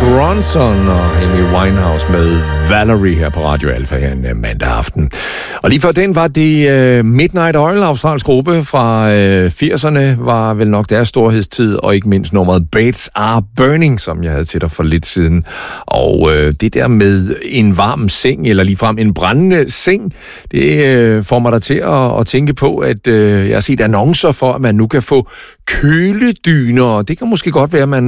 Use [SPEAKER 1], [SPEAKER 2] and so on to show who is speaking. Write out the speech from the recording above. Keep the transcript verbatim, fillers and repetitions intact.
[SPEAKER 1] Bronson og Amy Winehouse med Valerie her på Radio Alfa her en mandag aften. Og lige før den var det uh, Midnight Oil, australsk gruppe fra uh, firserne, var vel nok deres storhedstid, og ikke mindst nummeret Beds Are Burning, som jeg havde til dig for lidt siden. Og uh, det der med en varm seng, eller ligefrem en brændende seng, det uh, får mig der til at, at tænke på, at uh, jeg har set annoncer for, at man nu kan få køledyner, og det kan måske godt være, at man